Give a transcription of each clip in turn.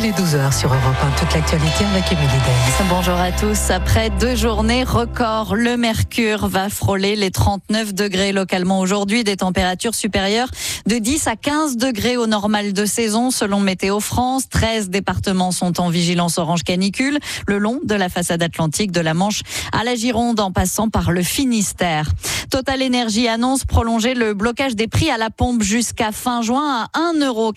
les 12h sur Europe 1. Toute l'actualité avec Émilie Denz. Bonjour à tous. Après 2 journées records, le mercure va frôler les 39 degrés localement aujourd'hui. Des températures supérieures de 10 à 15 degrés au normal de saison selon Météo France. 13 départements sont en vigilance orange canicule le long de la façade atlantique de la Manche à la Gironde en passant par le Finistère. Total Énergie annonce prolonger le blocage des prix à la pompe jusqu'à fin juin à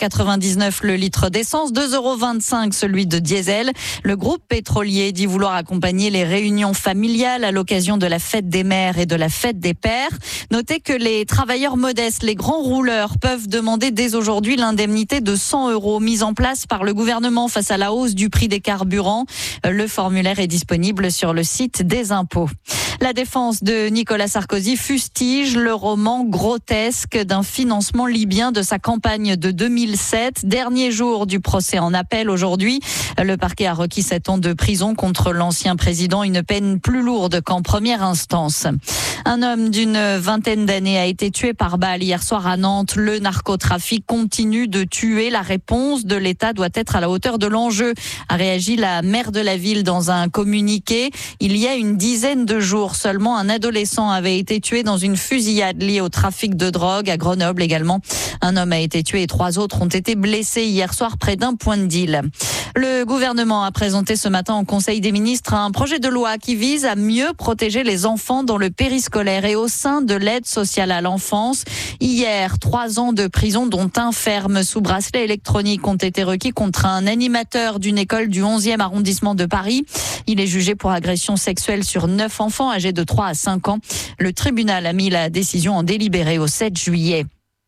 1,99 € le litre d'essence, 2,25 € celui de diesel. Le groupe pétrolier dit vouloir accompagner les réunions familiales à l'occasion de la fête des mères et de la fête des pères. Notez que les travailleurs modestes, les grands rouleurs peuvent demander dès aujourd'hui l'indemnité de 100 € mise en place par le gouvernement face à la hausse du prix des carburants. Le formulaire est disponible sur le site des impôts. La défense de Nicolas Sarkozy fustige le roman grotesque d'un financement libyen de sa campagne de 2007. Dernier jour du procès en appel aujourd'hui. Le parquet a requis 7 ans de prison contre l'ancien président, une peine plus lourde qu'en première instance. Un homme d'une vingtaine d'années a été tué par balle hier soir à Nantes. Le narcotrafic continue de tuer. La réponse de l'État doit être à la hauteur de l'enjeu, a réagi la maire de la ville dans un communiqué. Il y a une dizaine de jours seulement, un adolescent avait été tué dans une fusillade liée au trafic de drogue à Grenoble également. Un homme a été tué et 3 autres ont été blessés hier soir près d'un point de deal. Le gouvernement a présenté ce matin au Conseil des ministres un projet de loi qui vise à mieux protéger les enfants dans le périscolaire et au sein de l'aide sociale à l'enfance. Hier, 3 ans de prison dont un ferme sous bracelet électronique ont été requis contre un animateur d'une école du 11e arrondissement de Paris. Il est jugé pour agression sexuelle sur 9 enfants âgés de 3 à 5 ans. Le tribunal a mis la décision en délibéré au 7 juillet.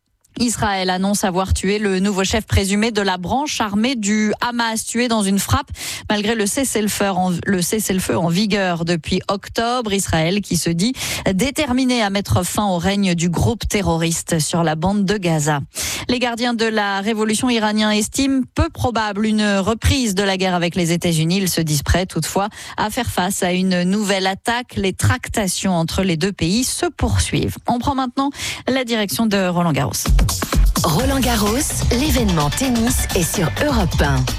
Israël annonce avoir tué le nouveau chef présumé de la branche armée du Hamas, tué dans une frappe malgré le cessez-le-feu en vigueur depuis octobre. Israël qui se dit déterminé à mettre fin au règne du groupe terroriste sur la bande de Gaza. Les gardiens de la révolution iranienne estiment peu probable une reprise de la guerre avec les États-Unis. Ils se disent prêts toutefois à faire face à une nouvelle attaque. Les tractations entre les deux pays se poursuivent. On prend maintenant la direction de Roland Garros. Roland Garros, l'événement tennis est sur Europe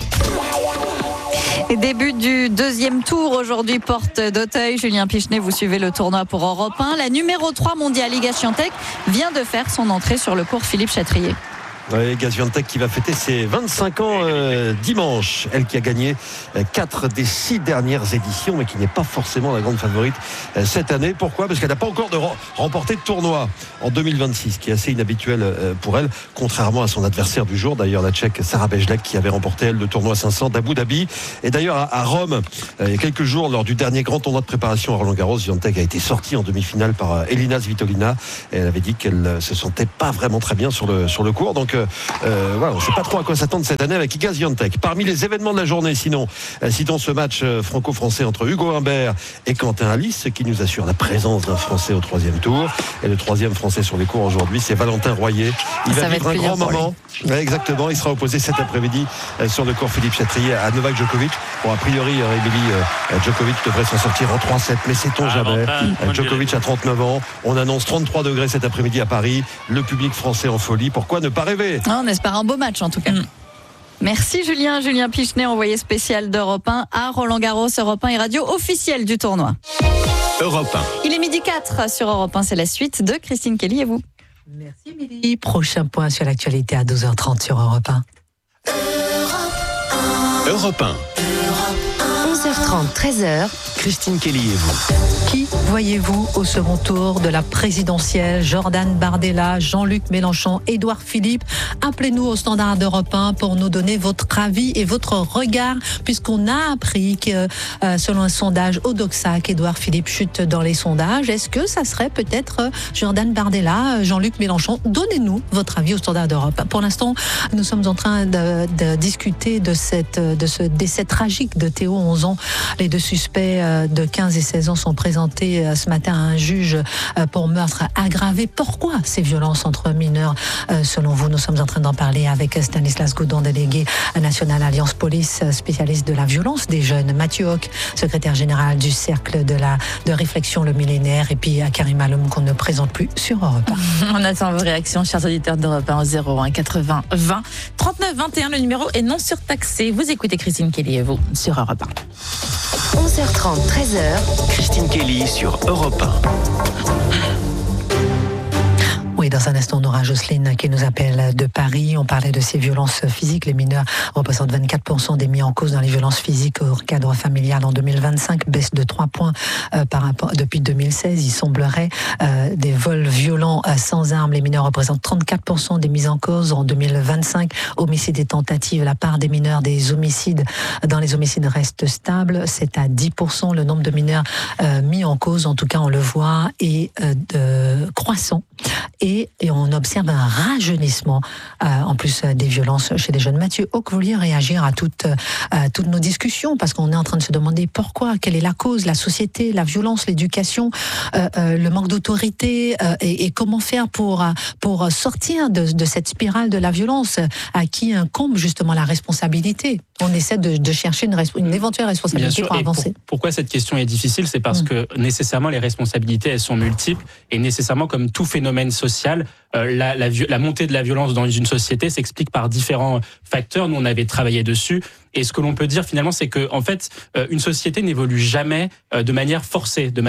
1. Début du 2e tour aujourd'hui, porte d'Auteuil. Julien Pichenet, vous suivez le tournoi pour Europe 1. La numéro 3 mondiale, Iga Swiatek, vient de faire son entrée sur le court Philippe Chatrier. Oui, Iga Swiatek qui va fêter ses 25 ans dimanche. Elle qui a gagné 4 des 6 dernières éditions, mais qui n'est pas forcément la grande favorite cette année. Pourquoi ? Parce qu'elle n'a pas encore remporté de tournoi en 2026, qui est assez inhabituel pour elle, contrairement à son adversaire du jour, d'ailleurs la Tchèque Sara Bejlek, qui avait remporté elle le tournoi 500 d'Abu Dhabi. Et d'ailleurs à Rome, il y a quelques jours, lors du dernier grand tournoi de préparation à Roland Garros, Swiatek a été sortie en demi-finale par Elina Svitolina. Et elle avait dit qu'elle se sentait pas vraiment très bien sur le court. Donc voilà, on ne sait pas trop à quoi s'attendre cette année avec Iga Swiatek. Parmi les événements de la journée, sinon, citons ce match franco-français entre Hugo Humbert et Quentin Halys, qui nous assure la présence d'un Français au 3e tour. Et le 3e Français sur les cours aujourd'hui, c'est Valentin Royer. Il va vivre un grand moment. Ouais, exactement, il sera opposé cet après-midi sur le cours Philippe Chatrier à Novak Djokovic. Bon, a priori, Djokovic devrait s'en sortir en 3-7, mais sait-on jamais. Djokovic a 39 ans. On annonce 33 degrés cet après-midi à Paris. Le public français en folie. Pourquoi ne pas rêver ? On espère un beau match en tout cas. Merci Julien Pichenet, envoyé spécial d'Europe 1 à Roland Garros. Europe 1 et radio officielle du tournoi. Europe 1. Il est 12h04 sur Europe 1, c'est la suite de Christine Kelly et vous. Merci Émilie. Prochain point sur l'actualité à 12h30 sur Europe 1. Europe 1. 11h30, 13h. Christine Kelly et vous. Qui voyez-vous au second tour de la présidentielle ? Jordan Bardella, Jean-Luc Mélenchon, Édouard Philippe. Appelez-nous au standard d'Europe 1 pour nous donner votre avis et votre regard, puisqu'on a appris que, selon un sondage Odoxa, qu'Édouard Philippe chute dans les sondages. Est-ce que ça serait peut-être Jordan Bardella, Jean-Luc Mélenchon ? Donnez-nous votre avis au standard d'Europe 1. Pour l'instant, nous sommes en train de discuter de ce décès tragique de Théo, 11 ans. Les 2 suspects de 15 et 16 ans sont présentés ce matin à un juge pour meurtre aggravé. Pourquoi ces violences entre mineurs, selon vous? Nous sommes en train d'en parler avec Stanislas Godon, délégué national Alliance Police, spécialiste de la violence des jeunes. Mathieu Hoc, secrétaire général du Cercle de réflexion Le Millénaire. Et puis à Karim Aloum, qu'on ne présente plus sur Europe 1. On attend vos réactions, chers auditeurs d'Europe 1 au 01 80 20 39 21. Le numéro est non surtaxé. Vous écoutez Christine Kelly et vous sur Europe 1. 11h30, 13h. Christine Kelly sur Europe 1. Oui, dans un instant, on aura Jocelyne qui nous appelle de Paris. On parlait de ces violences physiques. Les mineurs représentent 24% des mis en cause dans les violences physiques au cadre familial en 2025, baisse de 3 points par rapport depuis 2016. Il semblerait des vols violents sans armes. Les mineurs représentent 34% des mises en cause en 2025. Homicides et tentatives, la part des mineurs des homicides dans les homicides reste stable. C'est à 10%. Le nombre de mineurs mis en cause, en tout cas on le voit, est croissant. Et on observe un rajeunissement, en plus des violences chez les jeunes. Mathieu Hoc, vous vouliez réagir à toutes nos discussions, parce qu'on est en train de se demander pourquoi, quelle est la cause, la société, la violence, l'éducation, le manque d'autorité, et comment faire pour sortir de cette spirale de la violence, à qui incombe justement la responsabilité. On essaie de chercher une éventuelle responsabilité pour avancer. Pourquoi cette question est difficile? C'est parce que nécessairement les responsabilités, elles sont multiples, et nécessairement, comme tout phénomène social, la montée de la violence dans une société s'explique par différents facteurs. Nous, on avait travaillé dessus. Et ce que l'on peut dire finalement, c'est que en fait, une société n'évolue jamais de manière forcée, de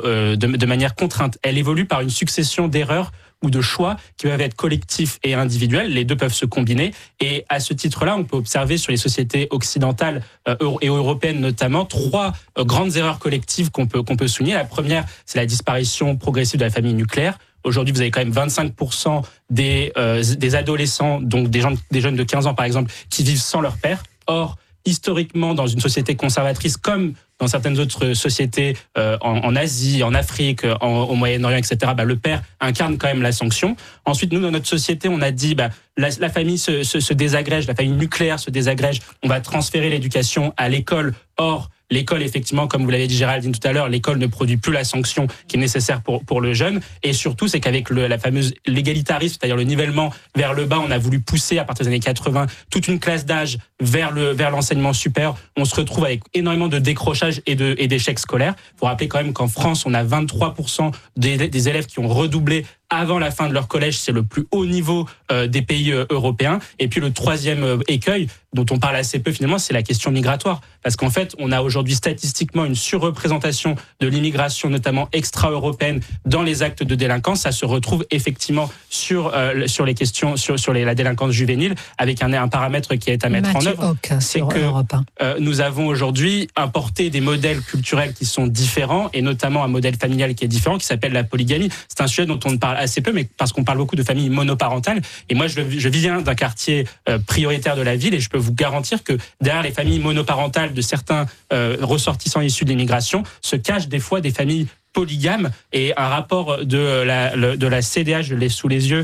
manière contrainte. Elle évolue par une succession d'erreurs ou de choix qui peuvent être collectifs et individuels. Les deux peuvent se combiner. Et à ce titre-là, on peut observer sur les sociétés occidentales et européennes notamment 3 grandes erreurs collectives qu'on peut souligner. La première, c'est la disparition progressive de la famille nucléaire. Aujourd'hui, vous avez quand même 25% des adolescents, donc des jeunes de 15 ans par exemple, qui vivent sans leur père. Or, historiquement, dans une société conservatrice comme dans certaines autres sociétés en Asie, en Afrique, au Moyen-Orient, etc., le père incarne quand même la sanction. Ensuite, nous, dans notre société, on a dit la famille se désagrège, la famille nucléaire se désagrège, on va transférer l'éducation à l'école. Or, l'école, effectivement, comme vous l'avez dit Géraldine tout à l'heure, l'école ne produit plus la sanction qui est nécessaire pour le jeune. Et surtout, c'est qu'avec la fameuse l'égalitarisme, c'est-à-dire le nivellement vers le bas, on a voulu pousser à partir des années 80 toute une classe d'âge vers l'enseignement supérieur. On se retrouve avec énormément de décrochage et d'échecs scolaires. Il faut rappeler quand même qu'en France, on a 23% des élèves qui ont redoublé avant la fin de leur collège. C'est le plus haut niveau des pays européens. Et puis le troisième écueil, dont on parle assez peu finalement, c'est la question migratoire. Parce qu'en fait, on a aujourd'hui statistiquement une surreprésentation de l'immigration, notamment extra-européenne, dans les actes de délinquance. Ça se retrouve effectivement sur les questions, sur la délinquance juvénile, avec un paramètre qui est à mettre en œuvre. C'est que nous avons aujourd'hui importé des modèles culturels qui sont différents, et notamment un modèle familial qui est différent, qui s'appelle la polygamie. C'est un sujet dont on ne parle assez peu, mais parce qu'on parle beaucoup de familles monoparentales. Et moi, je viens d'un quartier prioritaire de la ville, et je peux vous garantir que derrière les familles monoparentales de certains ressortissants issus de l'immigration se cachent des fois des familles polygames. Et un rapport de la CDH, je l'ai sous les yeux,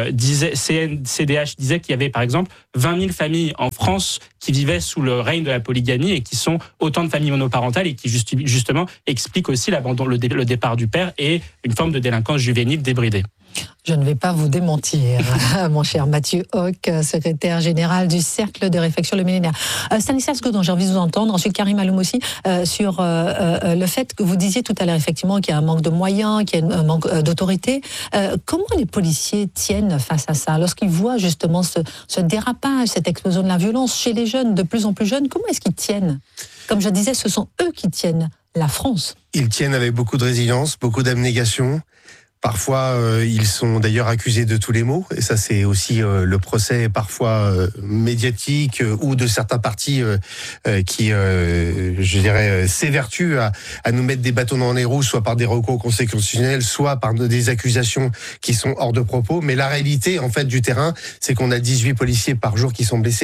CDH disait qu'il y avait par exemple 20 000 familles en France qui vivaient sous le règne de la polygamie, et qui sont autant de familles monoparentales, et qui justement expliquent aussi l'abandon, le départ du père et une forme de délinquance juvénile débridée. Je ne vais pas vous démentir, mon cher Mathieu Hoc, secrétaire général du Cercle de réflexion Le Millénaire. Stanislas Godon, j'ai envie de vous entendre. Ensuite, Karim Aloum aussi, sur le fait que vous disiez tout à l'heure, effectivement, qu'il y a un manque de moyens, qu'il y a un manque d'autorité. Comment les policiers tiennent face à ça? Lorsqu'ils voient justement ce dérapage, cette explosion de la violence chez les jeunes, de plus en plus jeunes, comment est-ce qu'ils tiennent? Comme je disais, ce sont eux qui tiennent la France. Ils tiennent avec beaucoup de résilience, beaucoup d'abnégation. Parfois, ils sont d'ailleurs accusés de tous les maux, et ça c'est aussi le procès parfois médiatique ou de certains partis qui, je dirais, s'évertuent à nous mettre des bâtons dans les roues, soit par des recours constitutionnels, soit par des accusations qui sont hors de propos. Mais la réalité, en fait, du terrain, c'est qu'on a 18 policiers par jour qui sont blessés.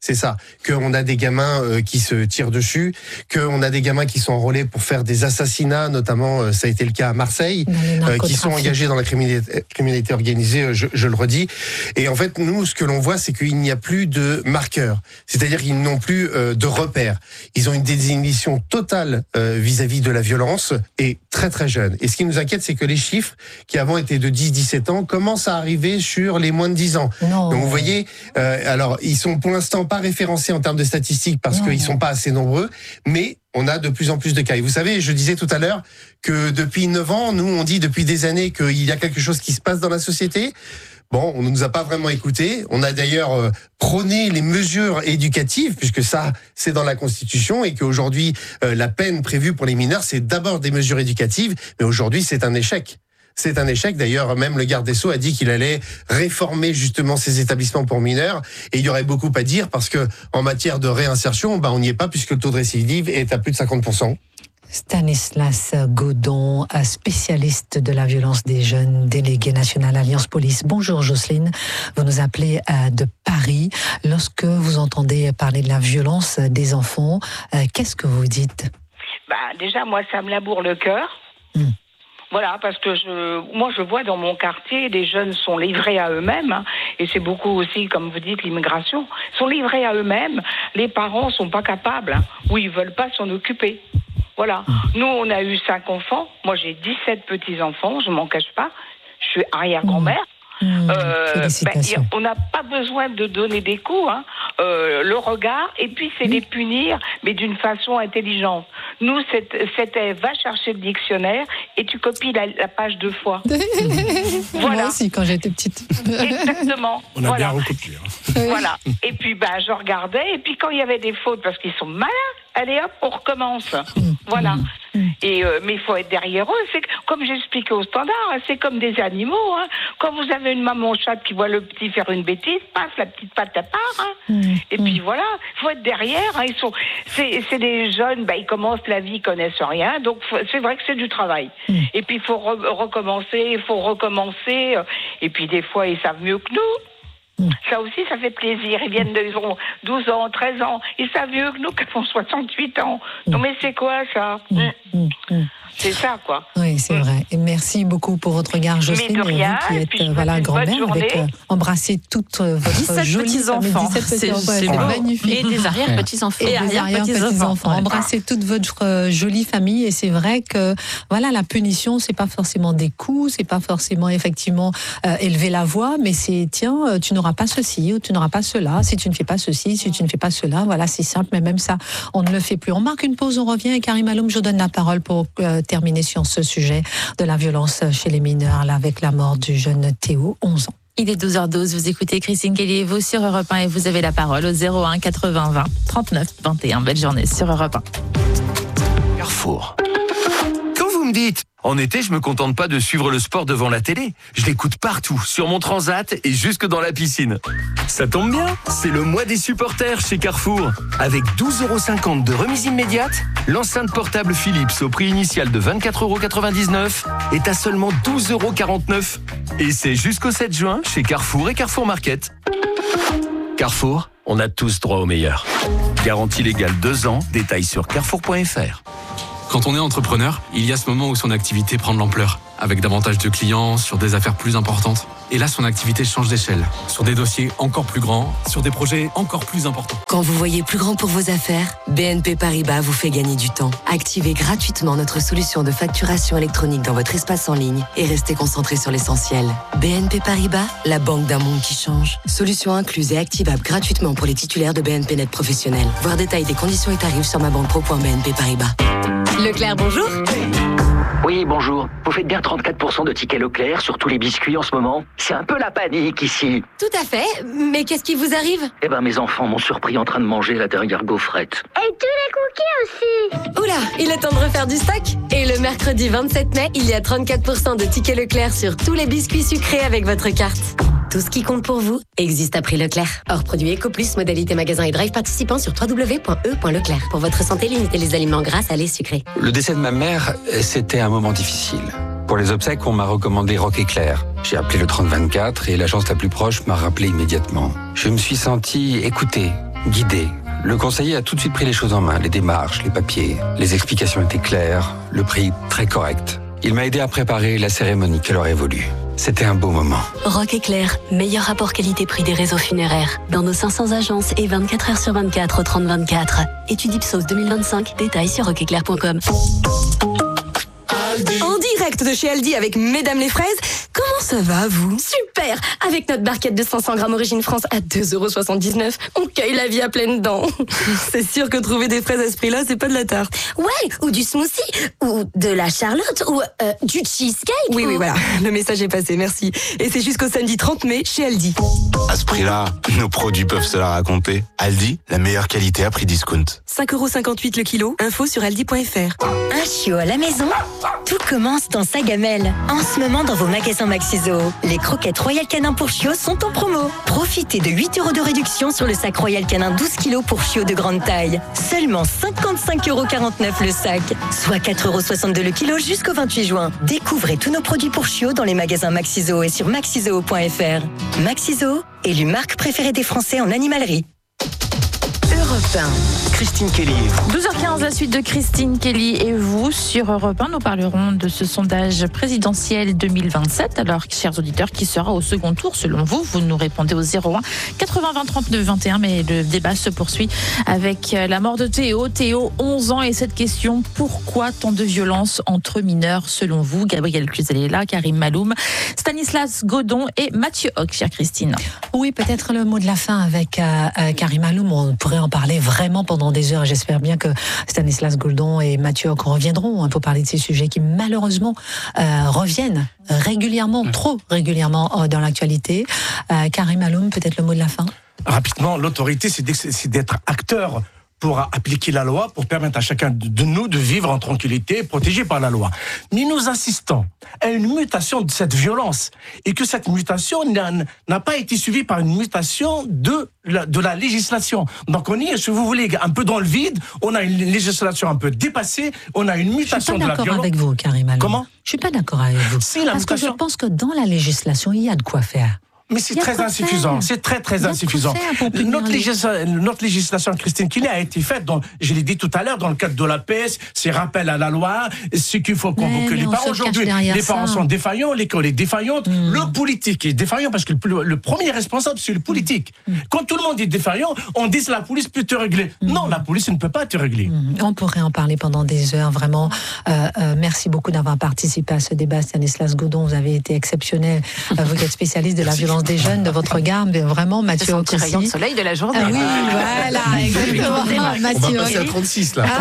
C'est ça. Qu'on a des gamins qui se tirent dessus, qu'on a des gamins qui sont enrôlés pour faire des assassinats, notamment ça a été le cas à Marseille, qui sont engagés dans la criminalité organisée, je le redis. Et en fait, nous, ce que l'on voit, c'est qu'il n'y a plus de marqueurs. C'est-à-dire qu'ils n'ont plus de repères. Ils ont une désinhibition totale vis-à-vis de la violence et très très jeunes. Et ce qui nous inquiète, c'est que les chiffres qui avant étaient de 10-17 ans commencent à arriver sur les moins de 10 ans. Non. Donc vous voyez, alors ils sont pour l'instant pas référencés en termes de statistiques parce qu'ils sont pas assez nombreux, mais on a de plus en plus de cas. Et vous savez, je disais tout à l'heure que depuis 9 ans, nous on dit depuis des années qu'il y a quelque chose qui se passe dans la société. Bon, on ne nous a pas vraiment écoutés. On a d'ailleurs prôné les mesures éducatives, puisque ça, c'est dans la Constitution, et qu'aujourd'hui, la peine prévue pour les mineurs, c'est d'abord des mesures éducatives, mais aujourd'hui, c'est un échec. C'est un échec. D'ailleurs, même le garde des Sceaux a dit qu'il allait réformer justement ces établissements pour mineurs. Et il y aurait beaucoup à dire parce que en matière de réinsertion, on n'y est pas puisque le taux de récidive est à plus de 50%. Stanislas Godon, spécialiste de la violence des jeunes, délégué national Alliance Police. Bonjour Jocelyne, vous nous appelez de Paris. Lorsque vous entendez parler de la violence des enfants, qu'est-ce que vous dites ? Déjà, moi, ça me laboure le cœur. Voilà, parce que moi, je vois dans mon quartier, les jeunes sont livrés à eux-mêmes, hein, et c'est beaucoup aussi, comme vous dites, l'immigration, sont livrés à eux-mêmes. Les parents sont pas capables, hein, ou ils veulent pas s'en occuper. Voilà. Nous, on a eu 5 enfants. Moi, j'ai 17 petits-enfants, je m'en cache pas. Je suis arrière-grand-mère. On n'a pas besoin de donner des coups, hein. Le regard, et puis c'est les punir, mais d'une façon intelligente. Nous, c'était va chercher le dictionnaire et tu copies la page 2 fois. Voilà. Moi aussi, quand j'étais petite. Exactement. On a bien recopié. Hein. Voilà. Et puis, je regardais, et puis quand il y avait des fautes, parce qu'ils sont malins, allez hop, on recommence. Voilà. Et mais il faut être derrière eux. C'est comme j'expliquais au standard, hein, c'est comme des animaux. Hein. Quand vous avez une maman chatte qui voit le petit faire une bêtise, passe la petite patte à part. Hein. Et puis voilà, il faut être derrière. Hein. C'est des jeunes, ils commencent la vie, ils connaissent rien. Donc c'est vrai que c'est du travail. Et puis il faut recommencer, Et puis des fois ils savent mieux que nous. Ça aussi, ça fait plaisir. Ils ont 12 ans, 13 ans. Ils savent mieux que nous qui avons 68 ans. Non, mais c'est quoi, ça ? C'est ça, quoi. Oui, c'est vrai. Et merci beaucoup pour votre regard, Jocelyne. Vous qui êtes grand-mère, avec embrasser toute votre jolie petits-enfants. 17 petits-enfants. C'est magnifique. Et des arrière-petits-enfants. Et des arrière-petits-enfants. Embrasser toute votre jolie famille. Et c'est vrai que, la punition, c'est pas forcément des coups, c'est pas forcément, effectivement, élever la voix, mais c'est, tiens, tu n'auras pas ceci ou tu n'auras pas cela. Si tu ne fais pas ceci, si tu ne fais pas cela, c'est simple, mais même ça, on ne le fait plus. On marque une pause, on revient. Et Karim Aloum, je donne la parole pour terminer sur ce sujet de la violence chez les mineurs, avec la mort du jeune Théo, 11 ans. Il est 12h12, vous écoutez Christine Kelly-Vous sur Europe 1 et vous avez la parole au 01 80 20 39 21. Belle journée sur Europe 1. Carrefour. Quand vous me dites, en été, je me contente pas de suivre le sport devant la télé. Je l'écoute partout, sur mon transat et jusque dans la piscine. Ça tombe bien, c'est le mois des supporters chez Carrefour. Avec 12,50 € de remise immédiate, l'enceinte portable Philips au prix initial de 24,99 € est à seulement 12,49 €. Et c'est jusqu'au 7 juin chez Carrefour et Carrefour Market. Carrefour, on a tous droit au meilleur. Garantie légale 2 ans, détails sur carrefour.fr. Quand on est entrepreneur, il y a ce moment où son activité prend de l'ampleur, avec davantage de clients, sur des affaires plus importantes. Et là, son activité change d'échelle, sur des dossiers encore plus grands, sur des projets encore plus importants. Quand vous voyez plus grand pour vos affaires, BNP Paribas vous fait gagner du temps. Activez gratuitement notre solution de facturation électronique dans votre espace en ligne et restez concentré sur l'essentiel. BNP Paribas, la banque d'un monde qui change. Solution incluse et activable gratuitement pour les titulaires de BNP Net professionnels. Voir détail des conditions et tarifs sur mabanpro.bnp Paribas. Leclerc, bonjour. Oui, bonjour. Vous faites bien 34% de tickets Leclerc sur tous les biscuits en ce moment. C'est un peu la panique ici. Tout à fait. Mais qu'est-ce qui vous arrive ? Mes enfants m'ont surpris en train de manger la dernière gaufrette. Et tous les cookies aussi. Oula, il est temps de refaire du stock. Et le mercredi 27 mai, il y a 34% de tickets Leclerc sur tous les biscuits sucrés avec votre carte. Tout ce qui compte pour vous existe à prix Leclerc. Hors produit EcoPlus, modalité magasin et drive participant sur www.e.leclerc. Pour votre santé, limitez les aliments gras, salés, sucrés. Le décès de ma mère, c'était un moment difficile. Pour les obsèques, on m'a recommandé Rock Éclair. J'ai appelé le 3024 et l'agence la plus proche m'a rappelé immédiatement. Je me suis senti écouté, guidé. Le conseiller a tout de suite pris les choses en main, les démarches, les papiers. Les explications étaient claires, le prix très correct. Il m'a aidé à préparer la cérémonie qu'elle aurait voulu. C'était un beau moment. Rock Éclair, meilleur rapport qualité-prix des réseaux funéraires. Dans nos 500 agences et 24 heures sur 24 au 30-24. Étude Ipsos 2025, détails sur rockeclair.com. En direct de chez Aldi avec Mesdames les fraises, comment ça va vous? Super! Avec notre barquette de 500 grammes Origine France à 2,79 €, on cueille la vie à pleines dents. C'est sûr que trouver des fraises à ce prix-là, c'est pas de la tarte. Ouais, ou du smoothie, ou de la charlotte, ou du cheesecake. Oui, voilà, le message est passé, merci. Et c'est jusqu'au samedi 30 mai chez Aldi. À ce prix-là, nos produits peuvent se la raconter. Aldi, la meilleure qualité à prix discount. 5,58 € le kilo, info sur aldi.fr. Un chiot à la maison? Tout commence dans sa gamelle. En ce moment, dans vos magasins Maxiso, les croquettes Royal Canin pour chiots sont en promo. Profitez de 8 € de réduction sur le sac Royal Canin 12 kg pour chiots de grande taille. Seulement 55,49 € le sac, soit 4,62 € le kilo jusqu'au 28 juin. Découvrez tous nos produits pour chiots dans les magasins Maxiso et sur maxiso.fr. Maxiso, élu marque préférée des Français en animalerie. Europe 1. Christine Kelly. 12h15, la suite de Christine Kelly et vous sur Europe 1. Nous parlerons de ce sondage présidentiel 2027. Alors, chers auditeurs, qui sera au second tour selon vous? Vous nous répondez au 01 80 20 39 21. Mais le débat se poursuit avec la mort de Théo. Théo, 11 ans. Et cette question, pourquoi tant de violence entre mineurs selon vous? Gabriel Cluzel-Léla, Karim Maloum, Stanislas Godon et Mathieu Hoc, chère Christine. Oui, peut-être le mot de la fin avec Karim Maloum. On pourrait en parler vraiment pendant des heures. J'espère bien que Stanislas Godon et Mathieu Hoc reviendront pour parler de ces sujets qui malheureusement reviennent régulièrement, trop régulièrement dans l'actualité. Karim Maloum, peut-être le mot de la fin. Rapidement, l'autorité, c'est d'être acteur pour appliquer la loi, pour permettre à chacun de nous de vivre en tranquillité, protégé par la loi. Mais nous assistons à une mutation de cette violence, et que cette mutation n'a pas été suivie par une mutation de la législation. Donc on est, si vous voulez, un peu dans le vide, on a une législation un peu dépassée, on a une mutation de la violence. Je suis pas d'accord avec vous, Karim Maloum. Comment? Je suis pas d'accord avec vous. Parce que je pense que dans la législation, il y a de quoi faire. Mais c'est très insuffisant. C'est très insuffisant. Notre législation, Christine Kelly, a été faite, je l'ai dit tout à l'heure, dans le cadre de l'APS, c'est rappel à la loi, ce qu'il faut convoquer les parents. Aujourd'hui, les parents sont défaillants, l'école est défaillante, le politique est défaillant, parce que le premier responsable, c'est le politique. Quand tout le monde est défaillant, on dit que la police peut te régler. Non, la police ne peut pas te régler. On pourrait en parler pendant des heures, vraiment. Merci beaucoup d'avoir participé à ce débat, Stanislas Godon. Vous avez été exceptionnel. Vous êtes spécialiste de la violence des jeunes, de votre regard, mais vraiment, Mathieu Hoc aussi. C'est son rayon de soleil de la journée. Ah oui, voilà, exactement. Mathieu On va passer à 36, là.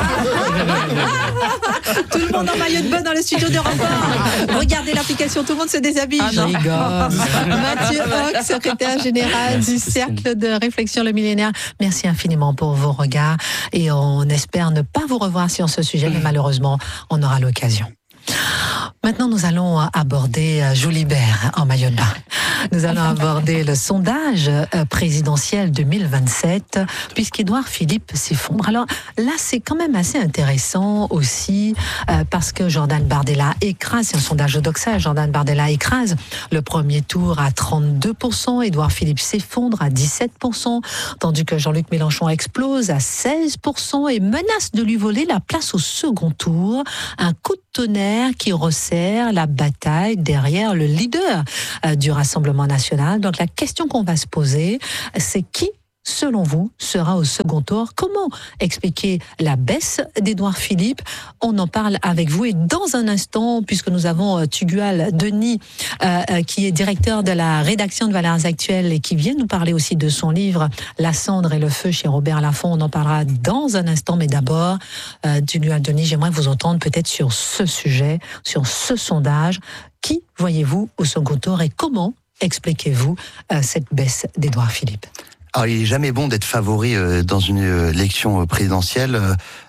Tout le monde en maillot de bain dans le studio d'Europe 1. Regardez l'application, tout le monde se déshabille. Je rigole. Mathieu Hoc, secrétaire général du Cercle de Réflexion Le Millénaire. Merci infiniment pour vos regards et on espère ne pas vous revoir sur ce sujet, mais malheureusement, on aura l'occasion. Maintenant, nous allons aborder Joulibert en maillot de bain. Nous allons aborder le sondage présidentiel 2027, puisqu'Édouard Philippe s'effondre. Alors là, c'est quand même assez intéressant aussi, parce que Jordan Bardella écrase, c'est un sondage de Doxa, Jordan Bardella écrase le premier tour à 32%, Édouard Philippe s'effondre à 17%, tandis que Jean-Luc Mélenchon explose à 16% et menace de lui voler la place au second tour. Un coup de tonnerre qui resserre la bataille derrière le leader du Rassemblement national. Donc la question qu'on va se poser, c'est qui, selon vous, sera au second tour? Comment expliquer la baisse d'Édouard Philippe? On en parle avec vous et dans un instant, puisque nous avons Tugual Denis, qui est directeur de la rédaction de Valeurs Actuelles et qui vient nous parler aussi de son livre La cendre et le feu chez Robert Laffont. On en parlera dans un instant, mais d'abord, Tugual Denis, j'aimerais vous entendre peut-être sur ce sujet, sur ce sondage. Qui voyez-vous au second tour et comment expliquez-vous cette baisse d'Édouard Philippe? Alors, il n'est jamais bon d'être favori dans une élection présidentielle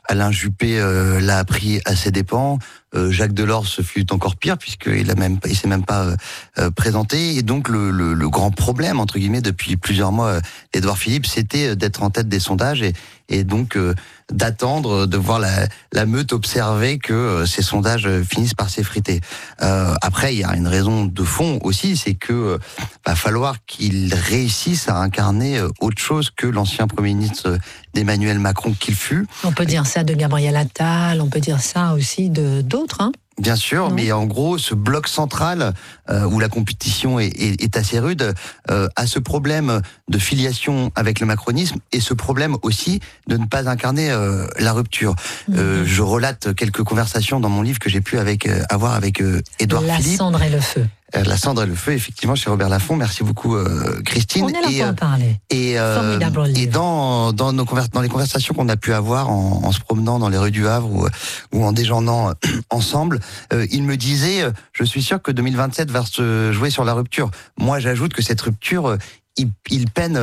Alain Juppé l'a appris à ses dépens. Jacques Delors, ce fut encore pire puisqu'il s'est même pas présenté. Et donc le grand problème entre guillemets depuis plusieurs mois, Édouard Philippe, c'était d'être en tête des sondages et donc d'attendre de voir la meute observer que ces sondages finissent par s'effriter. Après, il y a une raison de fond aussi, c'est que va falloir qu'il réussisse à incarner autre chose que l'ancien Premier ministre d'Emmanuel Macron qu'il fut. On peut dire ça de Gabriel Attal, on peut dire ça aussi d'autres, hein. Bien sûr, mais en gros, ce bloc central où la compétition est assez rude a ce problème de filiation avec le macronisme et ce problème aussi de ne pas incarner la rupture. Je relate quelques conversations dans mon livre que j'ai pu avoir avec Édouard Philippe. La cendre et le feu. La cendre et le feu, effectivement, chez Robert Laffont. Merci beaucoup, Christine. On est là pour en parler. Et dans les conversations qu'on a pu avoir en se promenant dans les rues du Havre ou en déjeunant ensemble, il me disait, je suis sûr que 2027 va se jouer sur la rupture. Moi, j'ajoute que cette rupture, il peine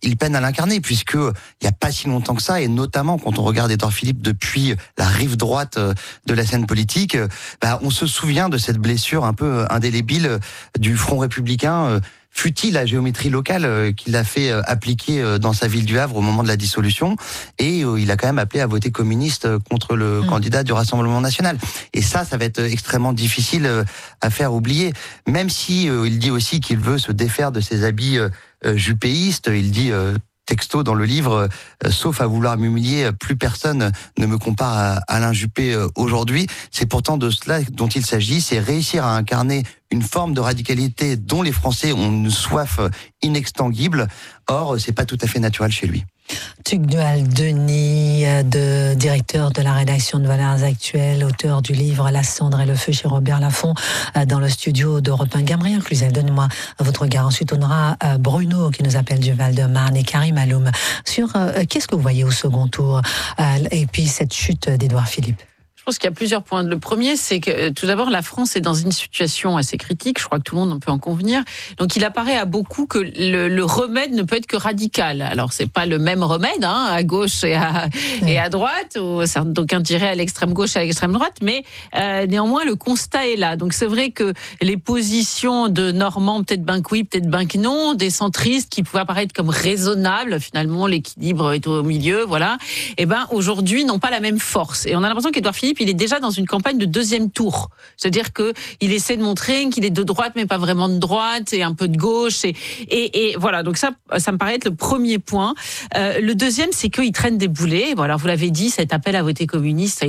à l'incarner puisque il y a pas si longtemps que ça et notamment quand on regarde Édouard Philippe depuis la rive droite de la scène politique, on se souvient de cette blessure un peu indélébile du Front républicain. Fut-il la géométrie locale qu'il a fait appliquer dans sa ville du Havre au moment de la dissolution, et il a quand même appelé à voter communiste contre le candidat du Rassemblement national. Et ça va être extrêmement difficile à faire oublier, même si il dit aussi qu'il veut se défaire de ses habits juppéistes. Il dit texto dans le livre, sauf à vouloir m'humilier, plus personne ne me compare à Alain Juppé aujourd'hui. C'est pourtant de cela dont il s'agit, c'est réussir à incarner une forme de radicalité dont les Français ont une soif inextinguible. Or, c'est pas tout à fait naturel chez lui. Tugdual Denis, directeur de la rédaction de Valeurs Actuelles, auteur du livre La cendre et le feu chez Robert Laffont, dans le studio d'Europe 1. Gabriel Cluzel, donnez-moi votre regard. Ensuite, on aura Bruno qui nous appelle du Val-de-Marne et Karim Aloum sur qu'est-ce que vous voyez au second tour et puis cette chute d'Édouard Philippe. Je pense qu'il y a plusieurs points. Le premier, c'est que tout d'abord, la France est dans une situation assez critique. Je crois que tout le monde en peut en convenir. Donc, il apparaît à beaucoup que le remède ne peut être que radical. Alors, c'est pas le même remède, à gauche et à droite, ou d'aucuns diraient à l'extrême gauche et à l'extrême droite, mais néanmoins, le constat est là. Donc, c'est vrai que les positions de Normand, peut-être ben que oui, peut-être ben que non, des centristes qui pouvaient apparaître comme raisonnables, finalement, l'équilibre est au milieu, voilà. Et aujourd'hui, n'ont pas la même force. Et on a l'impression qu'Édouard Philippe, il est déjà dans une campagne de deuxième tour. C'est-à-dire qu'il essaie de montrer qu'il est de droite, mais pas vraiment de droite, et un peu de gauche. Et voilà, donc ça me paraît être le premier point. Le deuxième, c'est qu'il traîne des boulets. Bon, alors vous l'avez dit, cet appel à voter communiste,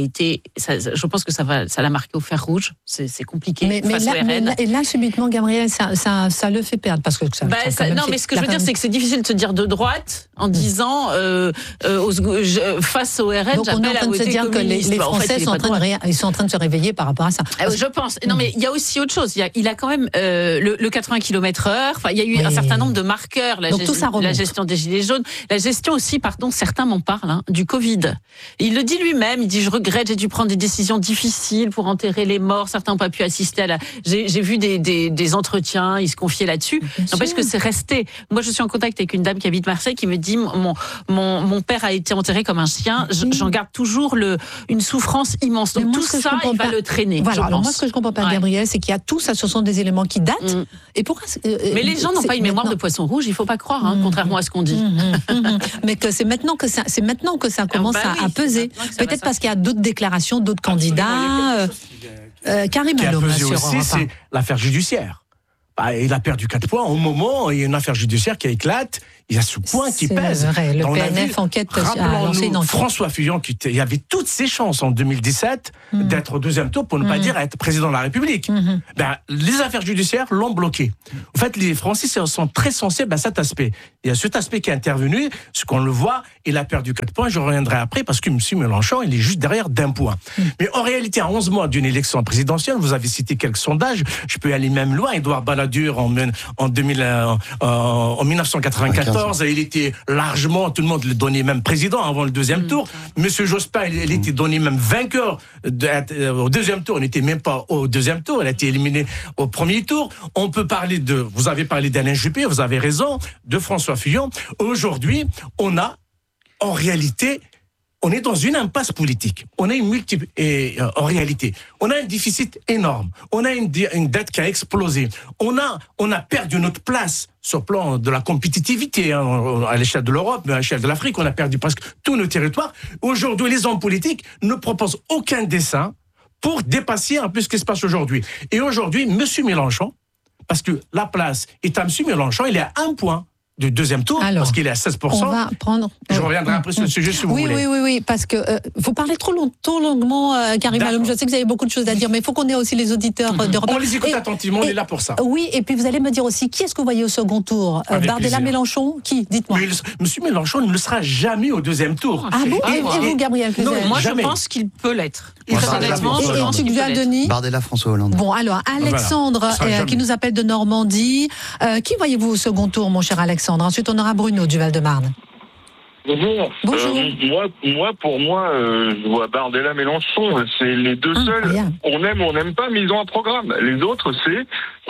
je pense que ça l'a marqué au fer rouge. C'est compliqué face au RN. Et là, subitement, Gabriel, ça le fait perdre. Parce que mais ce que je veux dire, c'est que c'est difficile de se dire de droite en disant face au RN, donc on est en train de se dire que les Français ils sont en train de se réveiller par rapport à ça. Je pense. Non, mais il y a aussi autre chose. Il a quand même le 80 km/h. Enfin, il y a eu un certain nombre de marqueurs. La gestion des gilets jaunes, la gestion aussi, certains m'en parlent, du Covid. Il le dit lui-même. Il dit, je regrette, j'ai dû prendre des décisions difficiles pour enterrer les morts. Certains n'ont pas pu assister j'ai vu des entretiens. Ils se confiaient là-dessus. N'empêche que c'est resté. Moi, je suis en contact avec une dame qui habite Marseille qui me dit, mon père a été enterré comme un chien. J'en garde toujours une souffrance immense. Donc tout ça, il va le traîner. Voilà. Alors moi, ce que je comprends pas, Gabriel, c'est qu'il y a tout ça, ce sont des éléments qui datent. Et pourquoi mais les gens n'ont pas une mémoire de poisson rouge. Il faut pas croire, contrairement à ce qu'on dit. Mais que c'est maintenant que ça commence à peser. Peut-être parce qu'il y a d'autres déclarations, d'autres candidats. Karim Aloum, qui a pesé aussi, c'est l'affaire judiciaire. Il a perdu 4 points au moment où il y a une affaire judiciaire qui éclate. Il y a ce point qui pèse. Vrai. Le PNF enquête a lancé une enquête. François Fillon, il avait toutes ses chances en 2017 d'être au deuxième tour, pour ne pas dire être président de la République. Les affaires judiciaires l'ont bloqué. En fait, les Français sont très sensibles à cet aspect. Il y a cet aspect qui est intervenu, ce qu'on le voit, il a perdu 4 points, je reviendrai après, parce que M. Mélenchon, il est juste derrière d'1 point. Mais en réalité, à 11 mois d'une élection présidentielle, vous avez cité quelques sondages, je peux aller même loin, Édouard Balladur en 1994, il était largement, tout le monde le donnait même président avant le deuxième tour. Monsieur Jospin, il était donné même vainqueur au deuxième tour. Il n'était même pas au deuxième tour. Il a été éliminé au premier tour. On peut parler vous avez parlé d'Alain Juppé, vous avez raison, de François Fillon. Aujourd'hui, on a, en réalité, on est dans une impasse politique. On a en réalité, on a un déficit énorme. On a une dette qui a explosé. On a perdu notre place sur le plan de la compétitivité à l'échelle de l'Europe, mais à l'échelle de l'Afrique, on a perdu presque tous nos territoires. Aujourd'hui, les hommes politiques ne proposent aucun dessin pour dépasser un peu ce qui se passe aujourd'hui. Et aujourd'hui, M. Mélenchon, parce que la place est à M. Mélenchon, il est à 1 point du deuxième tour, parce qu'il est à 16%. On va prendre... Je reviendrai après sur le sujet si vous voulez. Oui, parce que vous parlez trop longuement, Karim Aloum. Je sais que vous avez beaucoup de choses à dire, mais il faut qu'on ait aussi les auditeurs d'Europe. On les écoute attentivement, on est là pour ça. Oui, et puis vous allez me dire aussi, qui est-ce que vous voyez au second tour? Bardella, Mélenchon? Qui? Dites-moi. Monsieur Mélenchon ne le sera jamais au deuxième tour. Ah bon? Et vous, Gabriel Cluzel? Moi, je pense qu'il peut l'être. Et tu lui as Denis? Bardella, François Hollande. Bon, alors, Alexandre, qui nous appelle de Normandie. Qui voyez-vous au second tour, mon cher Alexandre? Ensuite, on aura Bruno du Val-de-Marne. Bonjour. Pour moi, je vois Bardella, Mélenchon. C'est les deux seuls. On aime ou on n'aime pas, mais ils ont un programme. Les autres, c'est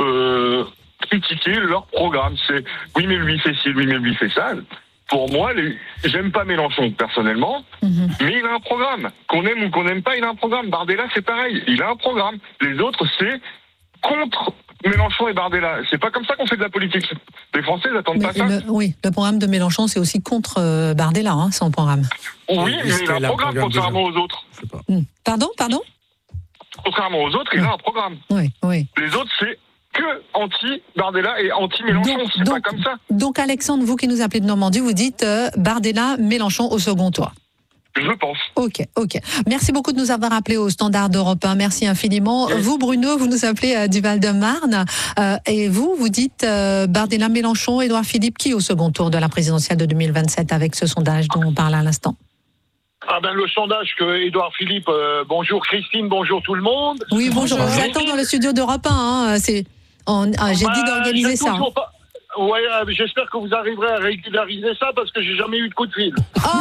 critiquer leur programme. C'est oui, mais lui fait ci, oui, mais lui fait ça. Pour moi, j'aime pas Mélenchon personnellement, mais il a un programme. Qu'on aime ou qu'on n'aime pas, il a un programme. Bardella, c'est pareil. Il a un programme. Les autres, c'est contre Mélenchon et Bardella. C'est pas comme ça qu'on fait de la politique. Les Français n'attendent pas ça. Le programme de Mélenchon, c'est aussi contre Bardella, son programme. Oui, mais il a un programme, contrairement aux autres. Pardon Contrairement aux autres, il a un programme. Oui. Les autres, c'est que anti-Bardella et anti-Mélenchon. C'est pas comme ça. Donc, Alexandre, vous qui nous appelez de Normandie, vous dites Bardella, Mélenchon au second tour. Je pense. Ok. Merci beaucoup de nous avoir appelés au Standard d'Europe 1. Merci infiniment. Oui. Vous, Bruno, vous nous appelez du Val-de-Marne. Et vous dites Bardella, Mélenchon, Édouard Philippe, qui au second tour de la présidentielle de 2027 avec ce sondage dont on parle à l'instant? Le sondage que Édouard Philippe, bonjour Christine, bonjour tout le monde. Oui, bonjour. Je vous attends dans le studio d'Europe 1. J'ai dit d'organiser ça. Ouais, j'espère que vous arriverez à régulariser ça parce que j'ai jamais eu de coup de fil.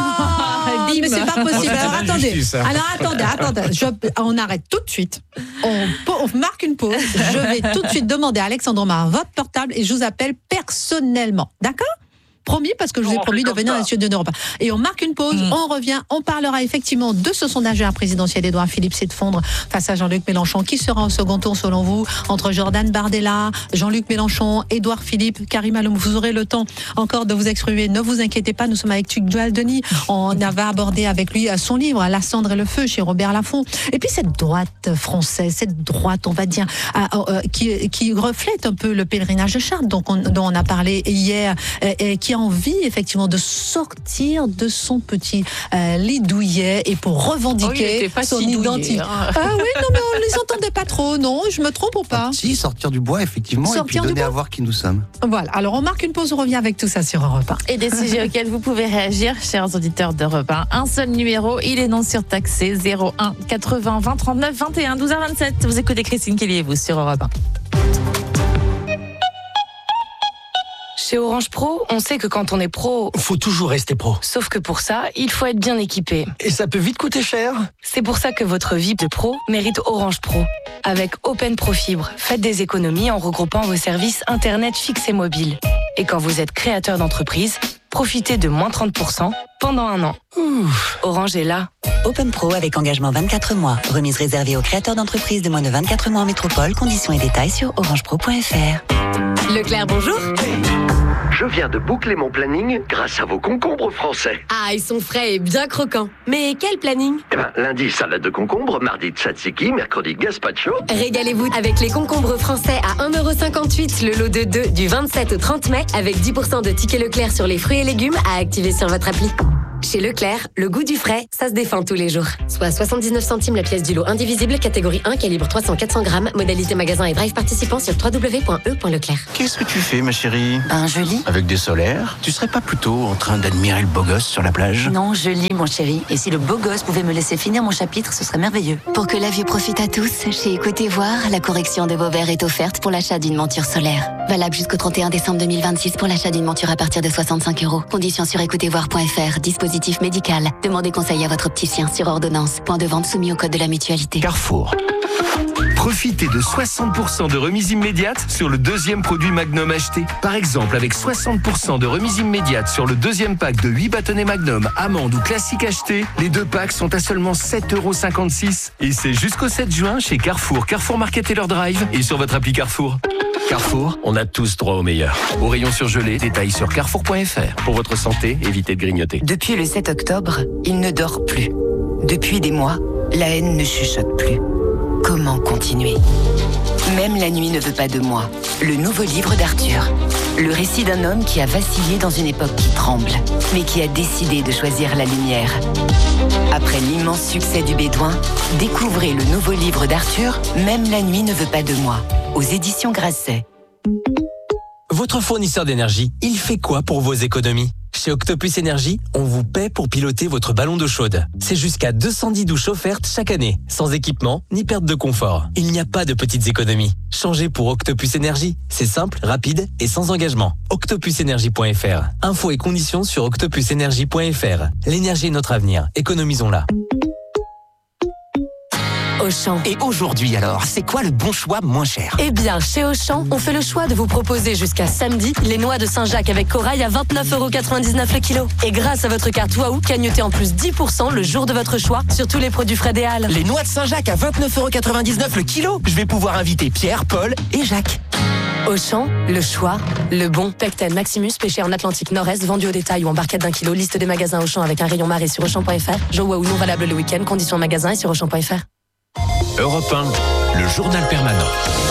Mais c'est pas possible. Alors attendez. On arrête tout de suite. On marque une pause. Je vais tout de suite demander à Alexandre Omar votre portable et je vous appelle personnellement. D'accord ? Promis, parce que je vous ai promis de venir dans le studio d'Europe. Et on marque une pause, on revient, on parlera effectivement de ce sondage présidentiel d'Édouard Philippe, c'est de fondre face à Jean-Luc Mélenchon. Qui sera au second tour selon vous entre Jordan Bardella, Jean-Luc Mélenchon, Édouard Philippe, Karim Aloum? Vous aurez le temps encore de vous exprimer. Ne vous inquiétez pas, nous sommes avec Tugdual Denis. On avait abordé avec lui son livre La cendre et le feu chez Robert Laffont. Et puis cette droite française, cette droite, on va dire, qui reflète un peu le pèlerinage de Chartres, dont on a parlé hier, et qui a envie effectivement de sortir de son petit lit douillet et pour revendiquer son identité. Oui, non, mais on ne les entendait pas trop, non? Je me trompe ou pas? Si, sortir du bois, effectivement, et puis donner à voir qui nous sommes. Voilà, alors on marque une pause, on revient avec tout ça sur Europe 1. Et des sujets auxquels vous pouvez réagir, chers auditeurs d'Europe 1. Un seul numéro, il est non surtaxé, 01 80 20 39 21 12h27. Vous écoutez Christine Kelly et vous sur Europe 1. Chez Orange Pro, on sait que quand on est pro, faut toujours rester pro. Sauf que pour ça, il faut être bien équipé. Et ça peut vite coûter cher. C'est pour ça que votre vie de pro mérite Orange Pro. Avec Open Pro Fibre, faites des économies en regroupant vos services Internet fixe et mobile. Et quand vous êtes créateur d'entreprise, profitez de moins 30% pendant 1 an. Orange est là. Open Pro avec engagement 24 mois. Remise réservée aux créateurs d'entreprises de moins de 24 mois en métropole. Conditions et détails sur orangepro.fr. Leclerc, bonjour. Je viens de boucler mon planning grâce à vos concombres français. Ah, ils sont frais et bien croquants. Mais quel planning? Lundi, salade de concombre, mardi, tzatziki, mercredi, gazpacho. Régalez-vous avec les concombres français à 1,58 € le lot de 2 du 27 au 30 mai avec 10% de tickets Leclerc sur les fruits et légumes à activer sur votre appli. Chez Leclerc, le goût du frais, ça se défend tous les jours. Soit 79 centimes la pièce du lot indivisible, catégorie 1, calibre 300-400 grammes, modalité magasin et drive participant sur www.e.leclerc. Qu'est-ce que tu fais, ma chérie? Je lis. Avec des solaires? Tu serais pas plutôt en train d'admirer le beau gosse sur la plage? Non, je lis, mon chéri. Et si le beau gosse pouvait me laisser finir mon chapitre, ce serait merveilleux. Pour que la vue profite à tous, chez Écoutez Voir, la correction de vos verres est offerte pour l'achat d'une monture solaire. Valable jusqu'au 31 décembre 2026 pour l'achat d'une monture à partir de 65 €. Conditions sur écoutezvoir.fr. Dispositif médical. Demandez conseil à votre opticien sur ordonnance. Point de vente soumis au code de la mutualité. Carrefour. Profitez de 60% de remise immédiate sur le deuxième produit Magnum acheté. Par exemple, avec 60% de remise immédiate sur le deuxième pack de 8 bâtonnets Magnum, amandes ou classiques achetés, les 2 packs sont à seulement 7,56 €. Et c'est jusqu'au 7 juin chez Carrefour, Carrefour Market et leur Drive et sur votre appli Carrefour. Carrefour, on a tous droit au meilleur. Au rayon surgelé, détails sur carrefour.fr. Pour votre santé, évitez de grignoter. Depuis le 7 octobre, il ne dort plus. Depuis des mois, la haine ne chuchote plus. Comment continuer ? Même la nuit ne veut pas de moi. Le nouveau livre d'Arthur. Le récit d'un homme qui a vacillé dans une époque qui tremble, mais qui a décidé de choisir la lumière. Après l'immense succès du Bédouin, découvrez le nouveau livre d'Arthur, Même la nuit ne veut pas de moi, aux éditions Grasset. Votre fournisseur d'énergie, il fait quoi pour vos économies ? Chez Octopus Énergie, on vous paie pour piloter votre ballon d'eau chaude. C'est jusqu'à 210 douches offertes chaque année, sans équipement ni perte de confort. Il n'y a pas de petites économies. Changez pour Octopus Énergie. C'est simple, rapide et sans engagement. Octopusenergie.fr. Infos et conditions sur octopusenergie.fr. L'énergie est notre avenir. Économisons-la. Auchan. Et aujourd'hui alors, c'est quoi le bon choix moins cher ? Eh bien, chez Auchan, on fait le choix de vous proposer jusqu'à samedi les noix de Saint-Jacques avec corail à 29,99 € le kilo. Et grâce à votre carte Waouh, cagnotez en plus 10% le jour de votre choix sur tous les produits Fred et Halles. Les noix de Saint-Jacques à 29,99 € le kilo. Je vais pouvoir inviter Pierre, Paul et Jacques. Auchan, le choix, le bon. Pecten Maximus, pêché en Atlantique Nord-Est, vendu au détail ou en barquette d'1 kilo. Liste des magasins Auchan avec un rayon marée sur Auchan.fr. Jeux Waouh non valable le week-end. Conditions en magasin et sur Auchan.fr. Europe 1, le journal permanent.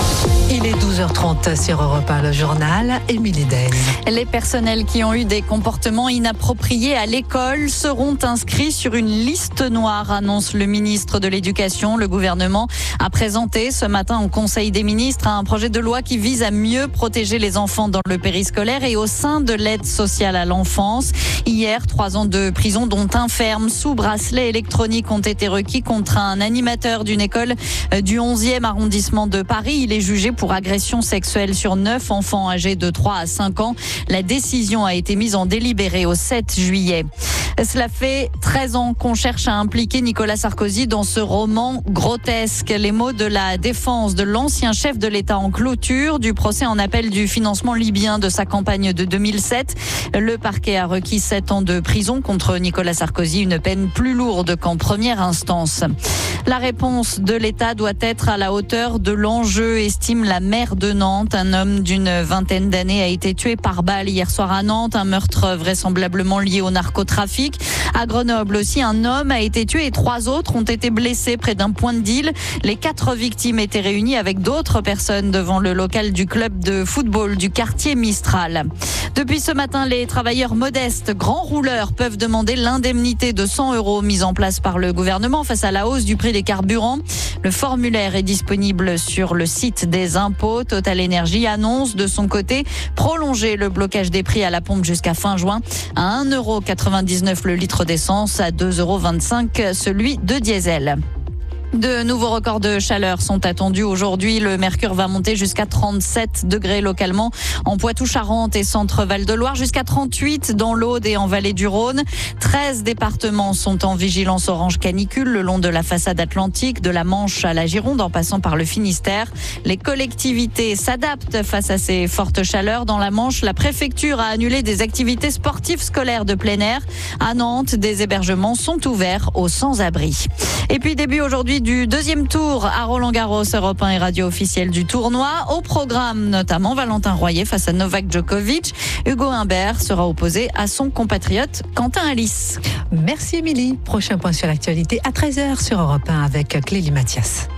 Il est 12h30 sur Europe 1, le journal. Émilie Del. Les personnels qui ont eu des comportements inappropriés à l'école seront inscrits sur une liste noire, annonce le ministre de l'Éducation. Le gouvernement a présenté ce matin au Conseil des ministres un projet de loi qui vise à mieux protéger les enfants dans le périscolaire et au sein de l'aide sociale à l'enfance. Hier, 3 ans de prison, dont un ferme sous bracelet électronique, ont été requis contre un animateur d'une école du 11e arrondissement de Paris. Il est jugé pour agression sexuelle sur 9 enfants âgés de 3 à 5 ans. La décision a été mise en délibéré au 7 juillet. Cela fait 13 ans qu'on cherche à impliquer Nicolas Sarkozy dans ce roman grotesque. Les mots de la défense de l'ancien chef de l'État en clôture du procès en appel du financement libyen de sa campagne de 2007. Le parquet a requis 7 ans de prison contre Nicolas Sarkozy, une peine plus lourde qu'en première instance. La réponse de l'État doit être à la hauteur de l'enjeu, estime la maire de Nantes. Un homme d'une vingtaine d'années a été tué par balle hier soir à Nantes, un meurtre vraisemblablement lié au narcotrafic. À Grenoble aussi, un homme a été tué et 3 autres ont été blessés près d'un point de deal. Les 4 victimes étaient réunies avec d'autres personnes devant le local du club de football du quartier Mistral. Depuis ce matin, les travailleurs modestes, grands rouleurs, peuvent demander l'indemnité de 100 € mise en place par le gouvernement face à la hausse du prix des carburants. Le formulaire est disponible sur le site des impôts. Total Energy annonce de son côté prolonger le blocage des prix à la pompe jusqu'à fin juin à 1,99 € le litre d'essence, à 2,25 € celui de diesel. De nouveaux records de chaleur sont attendus aujourd'hui. Le mercure va monter jusqu'à 37 degrés localement en Poitou-Charentes et centre Val-de-Loire, jusqu'à 38 dans l'Aude et en vallée du Rhône. 13 départements sont en vigilance orange canicule le long de la façade atlantique, de la Manche à la Gironde en passant par le Finistère. Les collectivités s'adaptent face à ces fortes chaleurs. Dans la Manche, la préfecture a annulé des activités sportives scolaires de plein air. À Nantes, des hébergements sont ouverts aux sans-abri. Et puis début aujourd'hui du deuxième tour à Roland-Garros. Europe 1 et radio officielle du tournoi. Au programme notamment Valentin Royer face à Novak Djokovic. Hugo Humbert sera opposé à son compatriote Quentin Alice. Merci Émilie. Prochain point sur l'actualité à 13h sur Europe 1 avec Clélie Mathias.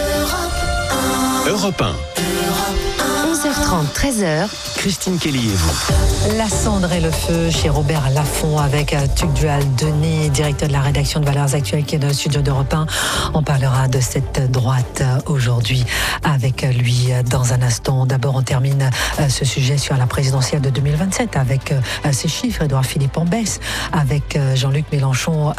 Europe 1. 11h30, 13h. Christine Kelly et vous. La cendre et le feu chez Robert Laffont avec Tugdual Denis, directeur de la rédaction de Valeurs Actuelles qui est dans le studio d'Europe 1. On parlera de cette droite aujourd'hui avec lui dans un instant. D'abord, on termine ce sujet sur la présidentielle de 2027 avec ces chiffres. Édouard Philippe en baisse avec Jean-Luc Mélenchon